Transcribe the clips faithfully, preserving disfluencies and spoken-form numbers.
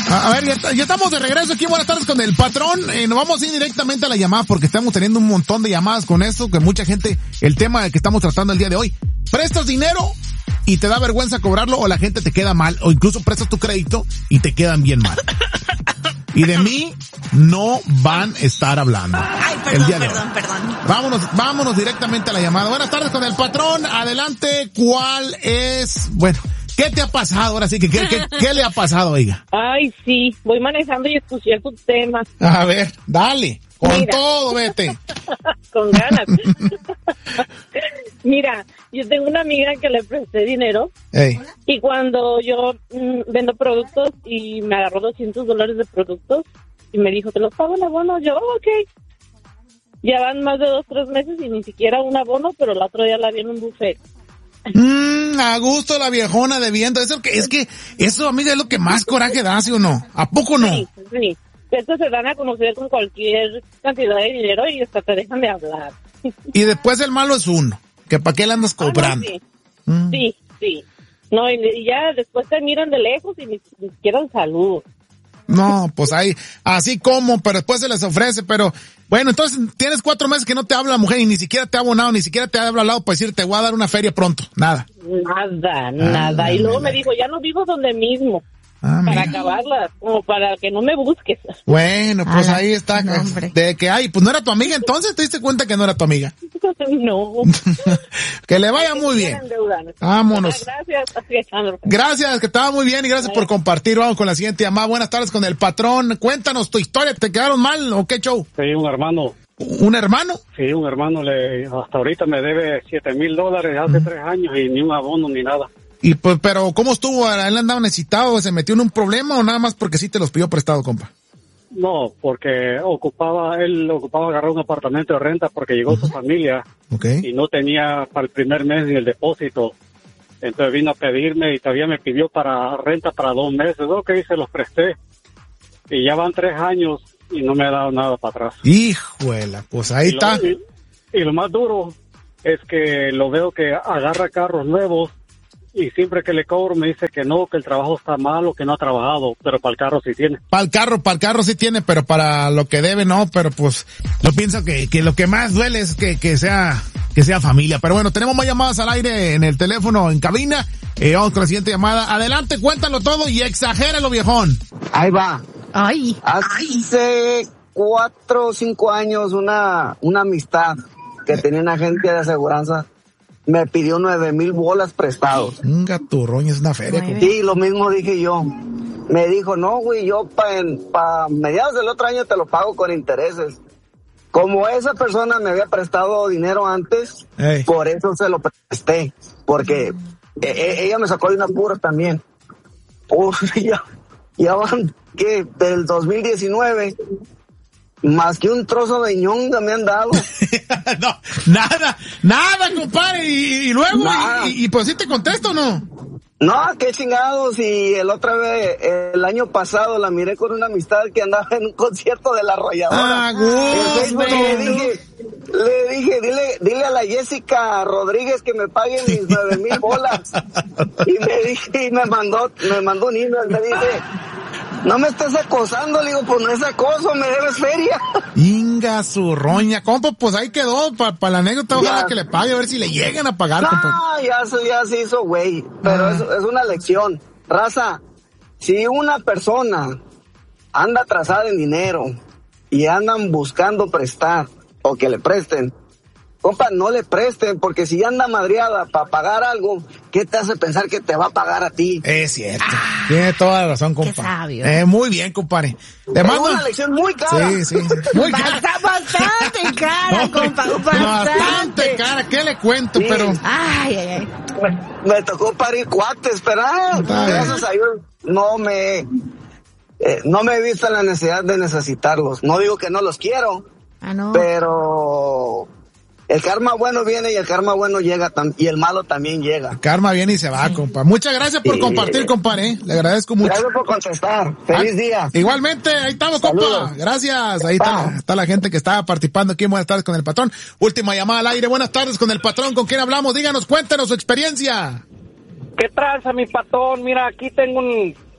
A, a ver, ya, ya estamos de regreso aquí. Buenas tardes con el patrón. Eh, nos vamos a ir directamente a la llamada porque estamos teniendo un montón de llamadas con esto, que mucha gente, el tema que estamos tratando el día de hoy. ¿Prestas dinero y te da vergüenza cobrarlo o la gente te queda mal? O incluso prestas tu crédito y te quedan bien mal. Y de mí no van a estar hablando. Ay, perdón, el día de perdón, hoy. perdón. Vámonos, vámonos directamente a la llamada. Buenas tardes con el patrón. Adelante, ¿cuál es? Bueno, ¿qué te ha pasado? Ahora sí que, ¿qué, qué, qué le ha pasado, oiga? Ay, sí, voy manejando y escuché tu tema. A ver, dale. Con Mira. todo, vete. Con ganas. Mira, yo tengo una amiga que le presté dinero. Ey. Y cuando yo mmm, vendo productos y me agarró doscientos dólares de productos y me dijo, te los pago en abono. Yo, oh, ok. Ya van más de dos, tres meses y ni siquiera un abono, pero el otro día la vi en un buffet. Mmm, a gusto la viejona debiendo. Eso que, es que, eso, amiga, es lo que más coraje da, ¿sí o no? ¿A poco no? Sí, sí. Estos se dan a conocer con cualquier cantidad de dinero y hasta te dejan de hablar. Y después el malo es uno. Que para qué le andas cobrando. Ah, no, sí. Mm. sí, sí. No, y, y ya después te miran de lejos y ni, ni siquiera un saludo. No, pues ahí, así como, pero después se les ofrece, pero bueno, entonces tienes cuatro meses que no te habla la mujer y ni siquiera te ha abonado, ni siquiera te ha hablado para decir te voy a dar una feria pronto, nada. Nada, nada. Ah, y luego mira. me dijo, ya no vivo donde mismo. Ah, Para mira. acabarla, como para que no me busques. Bueno, pues Ala, ahí está. no, hombre. De que hay, pues no era tu amiga, entonces te diste cuenta que no era tu amiga. No. Que le vaya muy bien. Endeudarme. Vámonos. Gracias, Alejandro. Gracias, que estaba muy bien y gracias por compartir. Vamos con la siguiente llamada. Buenas tardes con el patrón. Cuéntanos tu historia. ¿Te quedaron mal o qué show? Sí, un hermano. ¿Un hermano? Sí, un hermano le hasta ahorita me debe siete mil dólares hace tres años y ni un abono ni nada. Y pues, pero ¿cómo estuvo? ¿Él andaba necesitado? ¿Se metió en un problema o nada más porque sí te los pidió prestado, compa? No, porque ocupaba, él ocupaba agarrar un apartamento de renta porque llegó su familia Ok. y no tenía para el primer mes ni el depósito. Entonces vino a pedirme y todavía me pidió para renta para dos meses. Ok, se los presté. Y ya van tres años y no me ha dado nada para atrás. Hijuela, pues ahí y está. Lo, y, y lo más duro es que lo veo que agarra carros nuevos y siempre que le cobro me dice que no, que el trabajo está malo, que no ha trabajado, pero para el carro sí tiene. Para el carro, para el carro sí tiene, pero para lo que debe no, pero pues yo pienso que, que lo que más duele es que, que sea, que sea familia. Pero bueno, tenemos más llamadas al aire en el teléfono, en cabina. Eh, vamos con la siguiente llamada. Adelante, cuéntalo todo y exagéralo, viejón. Ahí va. Ay. Hace cuatro o cinco años una, una amistad que tenía una agencia de aseguranza me pidió nueve mil bolas prestados. Un gaturroño, es una feria. Nueve. Sí, lo mismo dije yo. Me dijo, no, güey, yo para pa mediados del otro año te lo pago con intereses. Como esa persona me había prestado dinero antes, Ey. por eso se lo presté. Porque e e ella me sacó de un apuro también. Uf, ya, ya van, ¿qué? Del dos mil diecinueve, más que un trozo de ñonga me han dado. No, nada, nada, compadre. Y, y luego, Nada. y, y, y pues sí te contesto, ¿no? No, qué chingados, y el otra vez, el año pasado la miré con una amistad que andaba en un concierto de La Arrolladora. Ah, En gusto. Facebook le dije, le dije, dile, dile a la Jessica Rodríguez que me pague mis nueve mil bolas. Y me dije, y me mandó, me mandó un email, me dice, no me estés acosando, le digo, pues no es acoso, me debes feria. Inga su roña, compa, pues ahí quedó, para pa la anécdota, ojalá Ya. que le pague, a ver si le llegan a pagar, compa. No, ya, se- ya se hizo, güey. Pero Ah. es, es una lección. Raza, si una persona anda atrasada en dinero y andan buscando prestar o que le presten, compa, no le presten, porque si anda madreada para pagar algo, ¿qué te hace pensar que te va a pagar a ti? Es cierto, tiene toda la razón, compa. qué sabio. Eh, muy bien, compadre. Te Es mando. una lección muy cara. Sí, sí, sí, muy cara. Basta- Bastante cara, No, compa, Bastante bastante. cara, ¿qué le cuento? Sí. Pero, Ay, ay, ay. Me, me tocó parir cuates, pero ah, Está bien. gracias a Dios no me, eh, no me he visto en la necesidad de necesitarlos. No digo que no los quiero, Ah, no. pero el karma bueno viene y el karma bueno llega tam- y el malo también llega. karma viene y se va, compa. Muchas gracias por Sí. compartir, compadre, ¿eh? Le agradezco mucho. Gracias por contestar. Feliz Ah, día. Igualmente, ahí estamos, compa. Saludos. Gracias. Ahí está, Chao. está la gente que estaba participando aquí en Buenas tardes con el patrón. Última llamada al aire. Buenas tardes con el patrón. ¿Con quién hablamos? Díganos, cuéntanos su experiencia. ¿Qué tranza, mi patrón? Mira, aquí tengo un,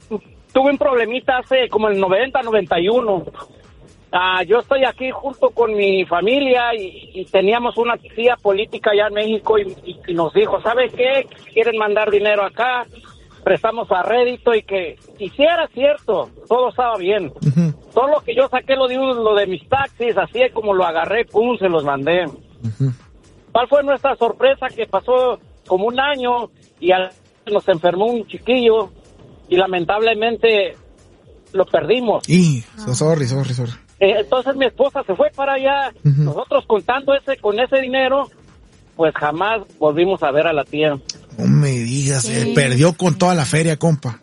tuve un problemita hace como el noventa, noventa y uno. Ah, yo estoy aquí junto con mi familia y, y teníamos una tía política allá en México y, y, y nos dijo, ¿sabe qué? Quieren mandar dinero acá, prestamos a rédito y que, y si era cierto, todo estaba bien. Uh-huh. Todo lo que yo saqué lo de, lo de mis taxis, así como lo agarré, pum, se los mandé. Uh-huh. ¿Cuál fue nuestra sorpresa? Que pasó como un año y al, nos enfermó un chiquillo y lamentablemente lo perdimos. Y, so sorry, sorry, sorry. Eh, entonces mi esposa se fue para allá, uh-huh. Nosotros contando ese con ese dinero, pues jamás volvimos a ver a la tía. No me digas, sí. eh, perdió con toda la feria, compa.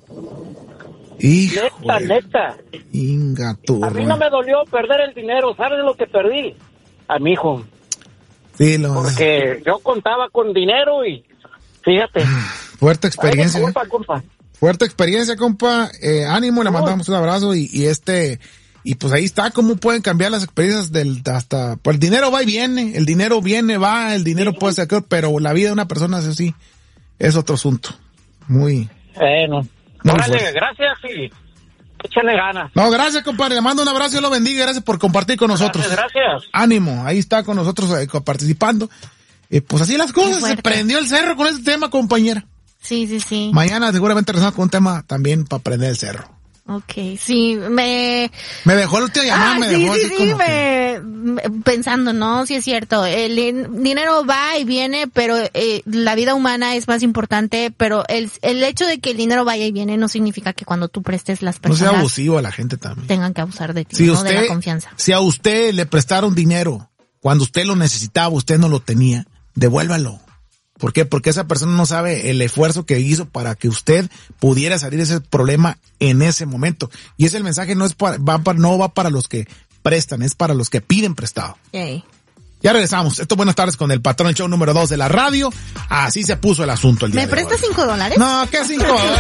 Hijo neta, neta. Inga tu, a mí no me dolió perder el dinero, ¿sabes lo que perdí? A mi hijo. Sí, lo... Porque yo contaba con dinero y fíjate. Fuerte experiencia. Ay, disculpa, compa. Fuerte experiencia, compa. Eh, ánimo, le mandamos un abrazo y, y este... Y pues ahí está, cómo pueden cambiar las experiencias del hasta, pues el dinero va y viene, el dinero viene, va, el dinero puede ser, pero la vida de una persona es así, es otro asunto. Muy. Bueno. Muy Órale, fuerte. gracias y échale ganas. No, gracias, compadre, le mando un abrazo y lo bendiga, gracias por compartir con nosotros. Gracias, gracias. Ánimo, ahí está con nosotros eh, participando. Eh, pues así las cosas, se prendió el cerro con este tema, compañera. Sí, sí, sí. Mañana seguramente regresamos con un tema también para prender el cerro. Okay, sí, me... Me dejó el último llamada, ah, me sí, dejó sí, así sí, como me, que... me, pensando, ¿no? Sí es cierto, el in, dinero va y viene, pero eh, la vida humana es más importante, pero el, el hecho de que el dinero vaya y viene no significa que cuando tú prestes las personas... No sea abusivo a la gente también. Tengan que abusar de ti, si ¿no? usted, De la confianza. Si a usted le prestaron dinero, cuando usted lo necesitaba, usted no lo tenía, devuélvalo. ¿Por qué? Porque esa persona no sabe el esfuerzo que hizo para que usted pudiera salir de ese problema en ese momento. Y ese el mensaje no es para, va para, no va para los que prestan, es para los que piden prestado. Okay. Ya regresamos. Esto es Buenas Tardes con el Patrón, el show número dos de la radio. Así se puso el asunto el día ¿Me de prestas hoy. cinco dólares? No, ¿qué cinco dólares?